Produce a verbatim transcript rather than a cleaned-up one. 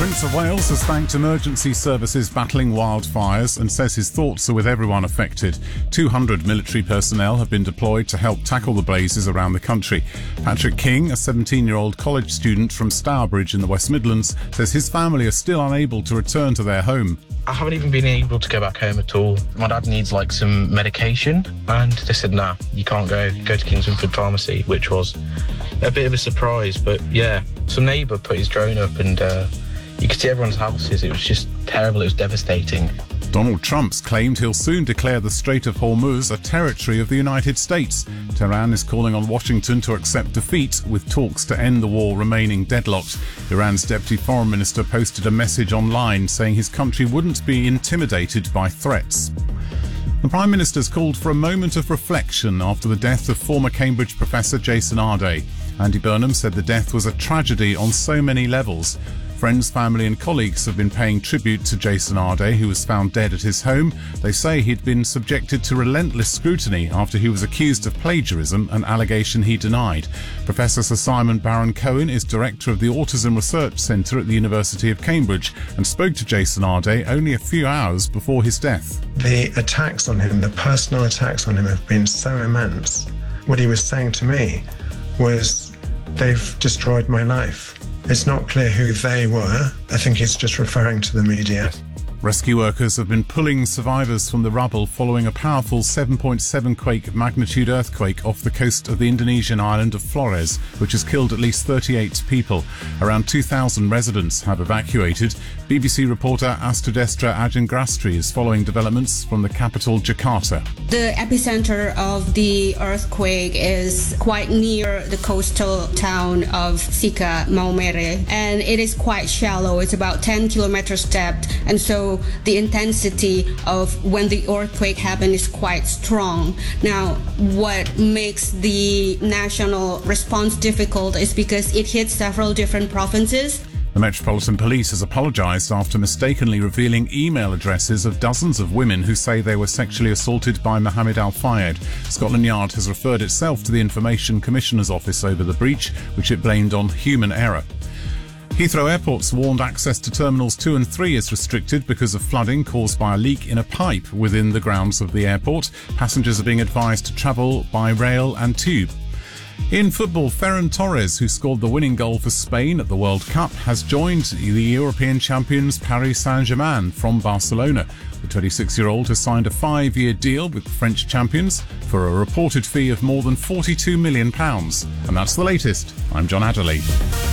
Prince of Wales has thanked emergency services battling wildfires and says his thoughts are with everyone affected. two hundred military personnel have been deployed to help tackle the blazes around the country. Patrick King, a seventeen-year-old college student from Stourbridge in the West Midlands, says his family are still unable to return to their home. I haven't even been able to go back home at all. My dad needs like some medication and they said, nah, you can't go. Go to Kingsford Pharmacy, which was a bit of a surprise. But yeah, some neighbour put his drone up and uh, you could see everyone's houses. It was just terrible. It was devastating. Donald Trump's claimed he'll soon declare the Strait of Hormuz a territory of the United States. Tehran is calling on Washington to accept defeat, with talks to end the war remaining deadlocked. Iran's deputy foreign minister posted a message online saying his country wouldn't be intimidated by threats. The Prime Minister's called for a moment of reflection after the death of former Cambridge professor Jason Arday. Andy Burnham said the death was a tragedy on so many levels. Friends, family and colleagues have been paying tribute to Jason Arday, who was found dead at his home. They say he'd been subjected to relentless scrutiny after he was accused of plagiarism, an allegation he denied. Professor Sir Simon Baron-Cohen is director of the Autism Research Centre at the University of Cambridge and spoke to Jason Arday only a few hours before his death. The attacks on him, the personal attacks on him have been so immense. What he was saying to me was, they've destroyed my life. It's not clear who they were. I think he's just referring to the media. Rescue workers have been pulling survivors from the rubble following a powerful seven point seven quake magnitude earthquake off the coast of the Indonesian island of Flores, which has killed at least thirty-eight people. Around two thousand residents have evacuated. B B C reporter Astudestra Ajengrastri is following developments from the capital, Jakarta. The epicenter of the earthquake is quite near the coastal town of Sika Maumere, and it is quite shallow. It's about ten kilometers depth, and so the intensity of when the earthquake happened is quite strong. Now, what makes the national response difficult is because it hits several different provinces. The Metropolitan Police has apologised after mistakenly revealing email addresses of dozens of women who say they were sexually assaulted by Mohammed Al-Fayed. Scotland Yard has referred itself to the Information Commissioner's Office over the breach, which it blamed on human error. Heathrow Airport's warned access to Terminals two and three is restricted because of flooding caused by a leak in a pipe within the grounds of the airport. Passengers are being advised to travel by rail and tube. In football, Ferran Torres, who scored the winning goal for Spain at the World Cup, has joined the European champions Paris Saint-Germain from Barcelona. The twenty-six-year-old has signed a five-year deal with the French champions for a reported fee of more than forty-two million pounds. And that's the latest. I'm John Adderley.